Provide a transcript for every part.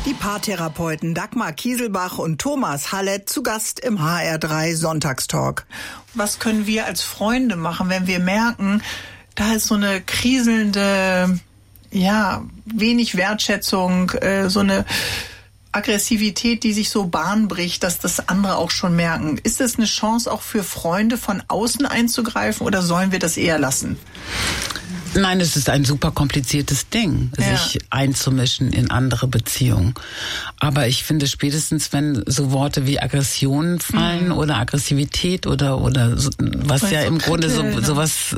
Die Paartherapeuten Dagmar Kieselbach und Thomas Hallett zu Gast im HR3 Sonntagstalk. Was können wir als Freunde machen, wenn wir merken, da ist so eine kriselnde, wenig Wertschätzung, so eine Aggressivität, die sich so Bahn bricht, dass das andere auch schon merken. Ist das eine Chance auch für Freunde von außen einzugreifen oder sollen wir das eher lassen? Nein, es ist ein super kompliziertes Ding, sich einzumischen in andere Beziehungen. Aber ich finde spätestens, wenn so Worte wie Aggression fallen oder Aggressivität oder so, was ja im Grunde so was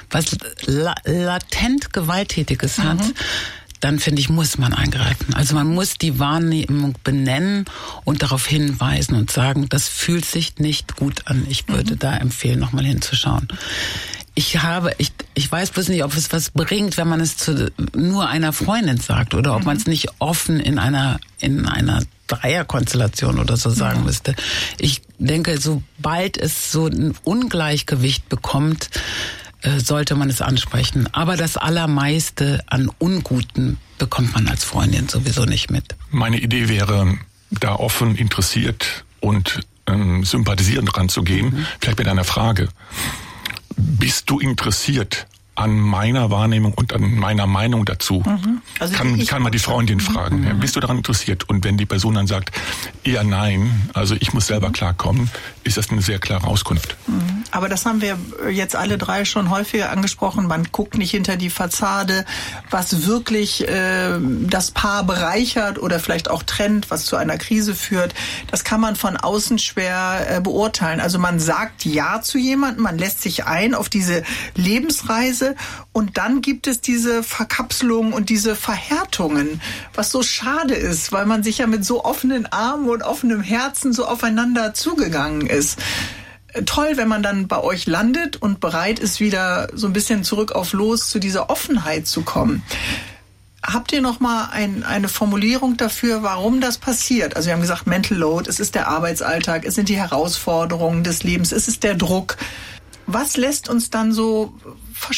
latent Gewalttätiges hat, dann finde ich, muss man eingreifen. Also man muss die Wahrnehmung benennen und darauf hinweisen und sagen, das fühlt sich nicht gut an. Ich würde da empfehlen, nochmal hinzuschauen. Ich weiß bloß nicht, ob es was bringt, wenn man es zu nur einer Freundin sagt oder ob man es nicht offen in einer Dreierkonstellation oder so sagen müsste. Ich denke, sobald es so ein Ungleichgewicht bekommt, sollte man es ansprechen. Aber das Allermeiste an Unguten bekommt man als Freundin sowieso nicht mit. Meine Idee wäre, da offen, interessiert und sympathisierend ranzugehen. Vielleicht mit einer Frage. Bist du interessiert an meiner Wahrnehmung und an meiner Meinung dazu? Also kann man die Freundin fragen. Ja, bist du daran interessiert? Und wenn die Person dann sagt, eher nein, also ich muss selber klarkommen, ist das eine sehr klare Auskunft. Aber das haben wir jetzt alle drei schon häufiger angesprochen. Man guckt nicht hinter die Fassade, was wirklich das Paar bereichert oder vielleicht auch trennt, was zu einer Krise führt. Das kann man von außen schwer beurteilen. Also man sagt Ja zu jemandem, man lässt sich ein auf diese Lebensreise und dann gibt es diese Verkapselung und diese Verhärtungen, was so schade ist, weil man sich ja mit so offenen Armen und offenem Herzen so aufeinander zugegangen ist. Toll, wenn man dann bei euch landet und bereit ist, wieder so ein bisschen zurück auf Los zu dieser Offenheit zu kommen. Habt ihr noch mal eine Formulierung dafür, warum das passiert? Also wir haben gesagt, Mental Load, es ist der Arbeitsalltag, es sind die Herausforderungen des Lebens, es ist der Druck. Was lässt uns dann so